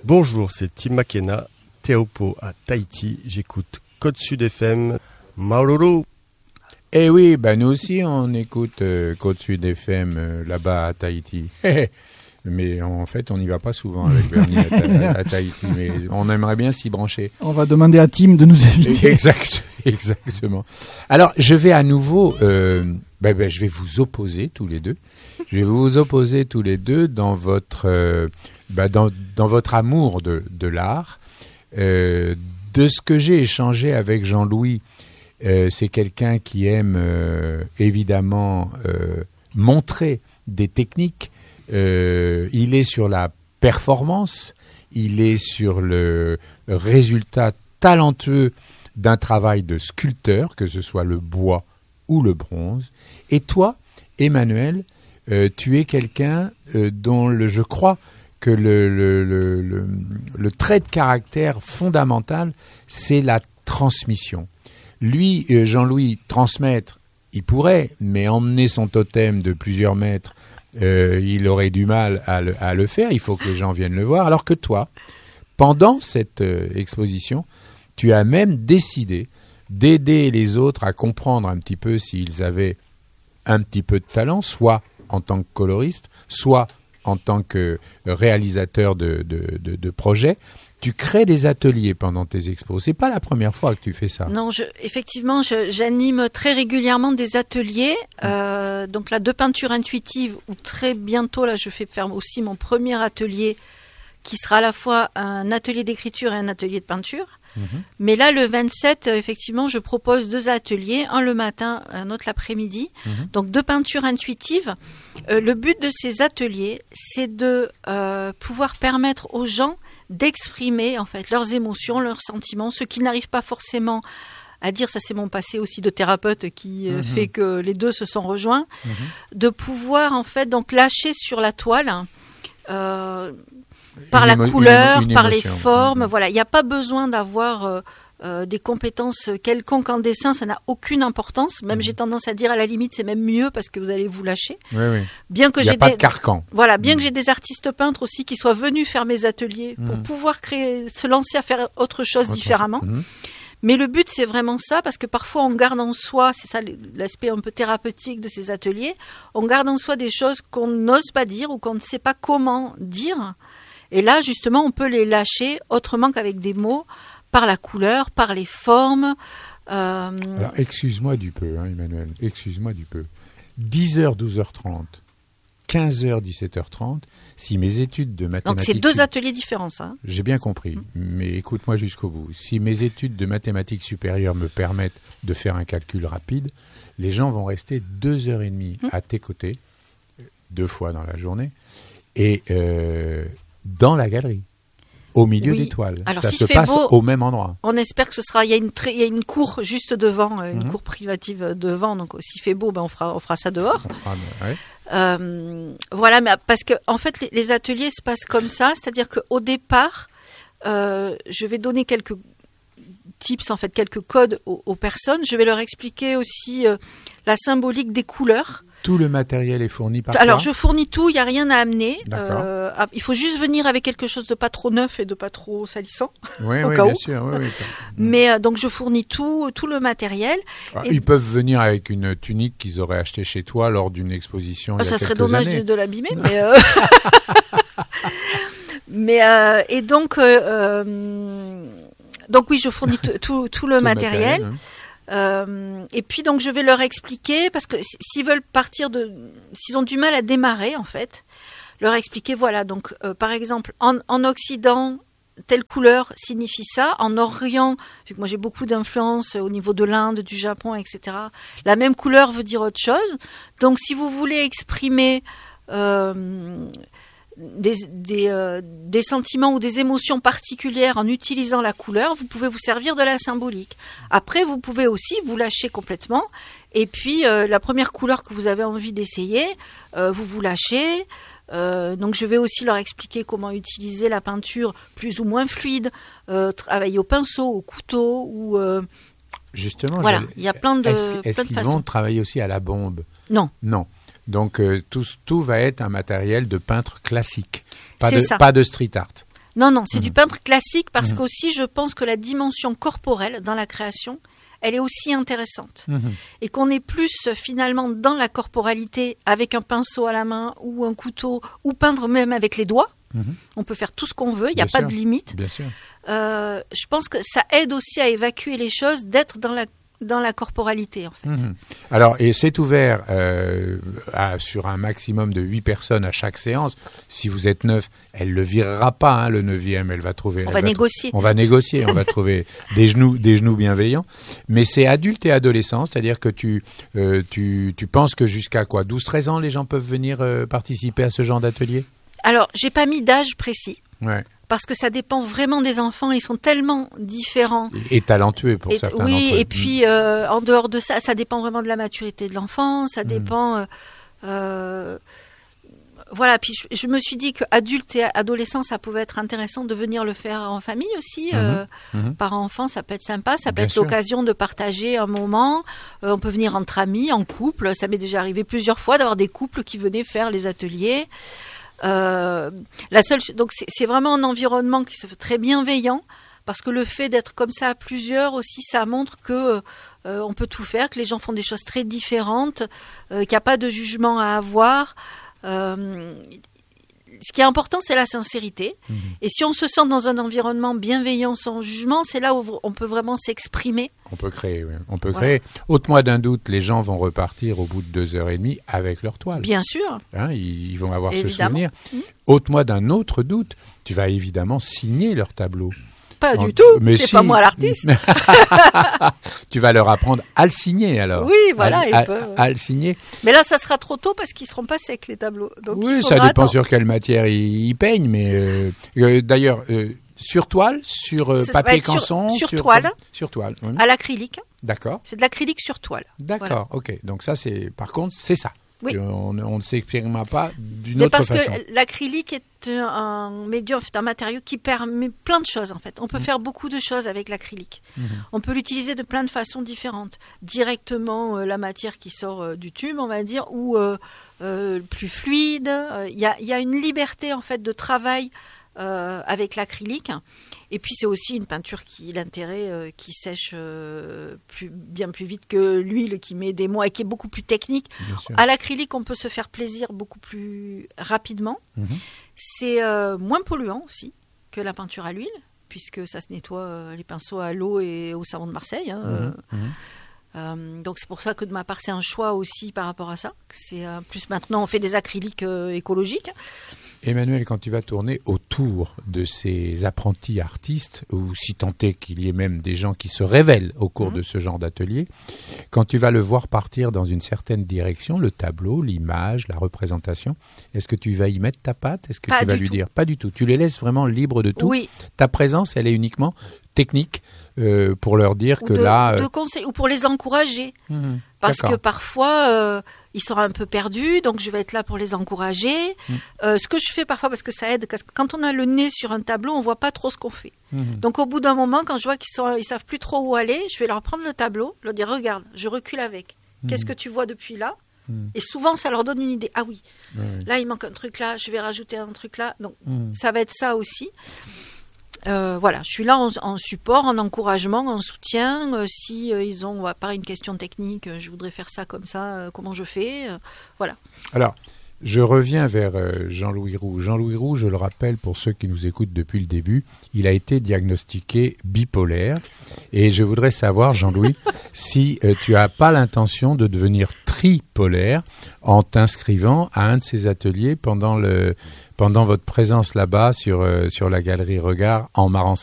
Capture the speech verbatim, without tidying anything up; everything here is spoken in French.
Bonjour, c'est Tim McKenna, Teahupo'o à Tahiti. J'écoute Côte Sud F M. Maululu. Eh oui, bah nous aussi on écoute euh, Côte Sud F M euh, là-bas à Tahiti. Mais en fait, on n'y va pas souvent avec Bernie à, ta- à Tahiti, mais on aimerait bien s'y brancher. On va demander à Tim de nous inviter. Exact, exactement. Alors, je vais à nouveau, euh, ben, ben, je vais vous opposer tous les deux. Je vais vous opposer tous les deux dans votre, euh, ben, dans, dans votre amour de, de l'art. Euh, de ce que j'ai échangé avec Jean-Louis, euh, c'est quelqu'un qui aime euh, évidemment euh, montrer des techniques. Euh, il est sur la performance, il est sur le résultat talentueux d'un travail de sculpteur, que ce soit le bois ou le bronze. Et toi, Emmanuel, euh, tu es quelqu'un euh, dont le, je crois que le, le, le, le, le trait de caractère fondamental, c'est la transmission. Lui, euh, Jean-Louis, transmettre, il pourrait, mais emmener son totem de plusieurs mètres, Euh, il aurait du mal à le, à le faire, il faut que les gens viennent le voir, alors que toi, pendant cette euh, exposition, tu as même décidé d'aider les autres à comprendre un petit peu s'ils avaient un petit peu de talent, soit en tant que coloriste, soit en tant que réalisateur de, de, de, de projets. Tu crées des ateliers pendant tes expos. C'est pas la première fois que tu fais ça. Non, je, effectivement, je, j'anime très régulièrement des ateliers. Euh, donc là, de peinture intuitive, où très bientôt, là, je fais faire aussi mon premier atelier, qui sera à la fois un atelier d'écriture et un atelier de peinture. Mm-hmm. Mais là, le vingt-sept, effectivement, je propose deux ateliers, un le matin, un autre l'après-midi. Mm-hmm. Donc, de peinture intuitive. Euh, le but de ces ateliers, c'est de euh, pouvoir permettre aux gens d'exprimer en fait leurs émotions, leurs sentiments, ce qu'ils n'arrivent pas forcément à dire. Ça, c'est mon passé aussi de thérapeute qui euh, mmh. fait que les deux se sont rejoints. Mmh. De pouvoir en fait donc lâcher sur la toile euh, par une la émo- couleur, une, une par émotion. Les formes. Mmh. Voilà, il n'y a pas besoin d'avoir euh, euh, des compétences quelconques en dessin, ça n'a aucune importance. Même mmh. j'ai tendance à dire à la limite c'est même mieux parce que vous allez vous lâcher. Oui, oui. Bien que il n'y a j'ai pas des... de carcan. Voilà, bien mmh. que j'ai des artistes peintres aussi qui soient venus faire mes ateliers mmh. pour pouvoir créer, se lancer à faire autre chose autre différemment. Chose. Mmh. Mais le but c'est vraiment ça, parce que parfois on garde en soi, c'est ça l'aspect un peu thérapeutique de ces ateliers, on garde en soi des choses qu'on n'ose pas dire ou qu'on ne sait pas comment dire. Et là justement on peut les lâcher autrement qu'avec des mots, par la couleur, par les formes. Euh... Alors, excuse-moi du peu, hein, Emmanuel, excuse-moi du peu. dix heures, douze heures trente, quinze heures, dix-sept heures trente, si mes études de mathématiques... Donc, c'est deux ateliers différents, ça. Hein. J'ai bien compris, mmh. mais écoute-moi jusqu'au bout. Si mes études de mathématiques supérieures me permettent de faire un calcul rapide, les gens vont rester deux heures et demie mmh. à tes côtés, deux fois dans la journée, et euh, dans la galerie. Au milieu oui. des toiles. Alors, ça si se passe beau, au même endroit. On espère que ce sera. Il y a une, très, il y a une cour juste devant, une mmh. cour privative devant. Donc, s'il fait beau, ben on fera, on fera ça dehors. On sera, ouais. euh, voilà, mais parce que en fait, les, les ateliers se passent comme ça, c'est-à-dire qu'au départ, euh, je vais donner quelques tips, en fait, quelques codes aux, aux personnes. Je vais leur expliquer aussi euh, la symbolique des couleurs. Tout le matériel est fourni par Alors, toi ? je fournis tout, il n'y a rien à amener. Euh, il faut juste venir avec quelque chose de pas trop neuf et de pas trop salissant. Oui, au oui, cas bien où. sûr. Oui, oui. Mais euh, donc, je fournis tout, tout le matériel. Alors, et... Ils peuvent venir avec une tunique qu'ils auraient achetée chez toi lors d'une exposition. Ah, il y a ça serait dommage années. de, de l'abîmer, mais. Euh... mais euh, et donc, euh, donc oui, je fournis t- tout, tout le tout matériel. matériel hein. Euh, et puis donc je vais leur expliquer, parce que s'ils veulent partir de, s'ils ont du mal à démarrer en fait, leur expliquer voilà donc euh, par exemple en, en Occident telle couleur signifie ça, en Orient vu que moi j'ai beaucoup d'influence au niveau de l'Inde, du Japon, et cetera. La même couleur veut dire autre chose. Donc si vous voulez exprimer euh, Des, des, euh, des sentiments ou des émotions particulières en utilisant la couleur, vous pouvez vous servir de la symbolique. Après, vous pouvez aussi vous lâcher complètement. Et puis, euh, la première couleur que vous avez envie d'essayer, euh, vous vous lâchez. Euh, donc, je vais aussi leur expliquer comment utiliser la peinture plus ou moins fluide, euh, travailler au pinceau, au couteau ou... Euh, Justement, voilà, il y a plein de, est-ce, est-ce plein de qu'ils façons. vont travailler aussi à la bombe ? Non. Non. Donc, euh, tout, tout va être un matériel de peintre classique, pas, C'est de, ça. pas de street art. Non, non, c'est Mmh. du peintre classique parce Mmh. qu'aussi, je pense que la dimension corporelle dans la création, elle est aussi intéressante. Mmh. Et qu'on est plus euh, finalement dans la corporalité avec un pinceau à la main ou un couteau ou peindre même avec les doigts. Mmh. On peut faire tout ce qu'on veut, il n'y a Bien pas sûr. de limite. Bien sûr. Euh, je pense que ça aide aussi à évacuer les choses, d'être dans la, dans la corporalité en fait. Mmh. Alors, et c'est ouvert euh, à, sur un maximum de huit personnes à chaque séance. Si vous êtes neuf, elle le virera pas, hein, le neuvième. Elle va trouver. On elle va va négocier. tr- on va négocier. On va trouver des genoux, des genoux bienveillants. Mais c'est adulte et adolescent, c'est-à-dire que tu, euh, tu, tu penses que jusqu'à quoi, douze treize ans, les gens peuvent venir euh, participer à ce genre d'atelier. Alors, j'ai pas mis d'âge précis. Ouais. Parce que ça dépend vraiment des enfants, ils sont tellement différents. Et, et talentueux pour Et- certains oui, d'entre eux. et puis euh, en dehors de ça, ça dépend vraiment de la maturité de l'enfant, ça dépend. euh, euh, voilà, puis je, je me suis dit qu'adulte et adolescent, ça pouvait être intéressant de venir le faire en famille aussi. euh, mhm. Par enfant, ça peut être sympa, ça peut Bien être sûr. l'occasion de partager un moment. Euh, on peut venir entre amis, en couple. Ça m'est déjà arrivé plusieurs fois d'avoir des couples qui venaient faire les ateliers. Euh, la seule, donc c'est, c'est vraiment un environnement qui se fait très bienveillant parce que le fait d'être comme ça à plusieurs aussi, ça montre que euh, on peut tout faire, que les gens font des choses très différentes, euh, qu'il n'y a pas de jugement à avoir. Euh, ce qui est important, c'est la sincérité. Mmh. Et si on se sent dans un environnement bienveillant, sans jugement, c'est là où on peut vraiment s'exprimer. On peut créer, oui. On peut Voilà. créer. Ôte-moi d'un doute, les gens vont repartir au bout de deux heures et demie avec leur toile. Bien sûr. Hein, ils, ils vont avoir ce Évidemment. souvenir. Mmh. Ôte-moi d'un autre doute, tu vas évidemment signer leur tableau. Pas En- du tout. mais C'est si. pas moi l'artiste. Tu vas leur apprendre à le signer alors. Oui, voilà, À, ils à- peuvent. à le signer. Mais là, ça sera trop tôt parce qu'ils seront pas secs les tableaux. Donc il Oui, ça faudra dépend attendre. sur quelle matière ils, ils peignent, mais euh, euh, d'ailleurs, euh, sur toile, sur euh, Ça va papier être sur- canson, sur toile. Sur toile, oui. À l'acrylique. D'accord. C'est de l'acrylique sur toile. D'accord, ok. Donc ça, c'est, par contre, c'est ça. Oui. On, on ne s'exprime pas d'une Mais autre parce façon. que l'acrylique est un, un médium, c'est un matériau qui permet plein de choses en fait. On peut faire beaucoup de choses avec l'acrylique. Mhm. On peut l'utiliser de plein de façons différentes. Directement euh, la matière qui sort euh, du tube, on va dire, ou euh, euh, plus fluide. Il y, a, y a une liberté en fait de travail euh, avec l'acrylique. Et puis c'est aussi une peinture qui l'intérêt euh, qui sèche euh, plus, bien plus vite que l'huile qui met des mois et qui est beaucoup plus technique. Bien sûr. À l'acrylique, on peut se faire plaisir beaucoup plus rapidement. Mhm. C'est euh, moins polluant aussi que la peinture à l'huile, puisque ça se nettoie euh, les pinceaux à l'eau et au savon de Marseille. hein, euh, Mhm. Mhm. euh, donc c'est pour ça que de ma part, c'est un choix aussi par rapport à ça. C'est euh, plus maintenant, on fait des acryliques euh, écologiques. Emmanuel, quand tu vas tourner autour de ces apprentis artistes, ou si tant est qu'il y ait même des gens qui se révèlent au cours Mhm. de ce genre d'atelier, quand tu vas le voir partir dans une certaine direction, le tableau, l'image, la représentation, est-ce que tu vas y mettre ta patte? Est-ce que Pas tu vas du lui tout. dire? Pas du tout. Tu les laisses vraiment libres de tout. Oui, Ta présence, elle est uniquement technique euh, pour leur dire ou que de, là... euh, de conseils, ou pour les encourager. mhm, Parce d'accord. que parfois, euh, ils sont un peu perdus, donc je vais être là pour les encourager. Mm. Euh, ce que je fais parfois, parce que ça aide, parce que quand on a le nez sur un tableau, on voit pas trop ce qu'on fait. Mhm. Donc au bout d'un moment, quand je vois qu'ils sont, ils savent plus trop où aller, je vais leur prendre le tableau, leur dire regarde, je recule avec. Qu'est-ce que tu vois depuis là? Mhm. Et souvent, ça leur donne une idée. Ah oui, Ouais, ouais. là il manque un truc là, je vais rajouter un truc là. Donc Mhm. ça va être ça aussi. Euh, voilà, je suis là en, en support, en encouragement, en soutien. Euh, si euh, ils ont, à part une question technique, euh, je voudrais faire ça comme ça, euh, comment je fais euh, Voilà. Alors, je reviens vers euh, Jean-Louis Roux. Jean-Louis Roux, je le rappelle pour ceux qui nous écoutent depuis le début, il a été diagnostiqué bipolaire. Et je voudrais savoir, Jean-Louis, si euh, tu n'as pas l'intention de devenir tripolaire en t'inscrivant à un de ces ateliers pendant, le, pendant votre présence là-bas sur, euh, sur la galerie Regard en Marans